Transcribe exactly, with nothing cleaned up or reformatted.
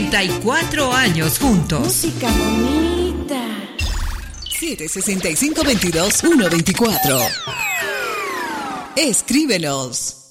treinta y cuatro años juntos. Música bonita. siete seis cinco, veintidós, uno veinticuatro. Escríbenos.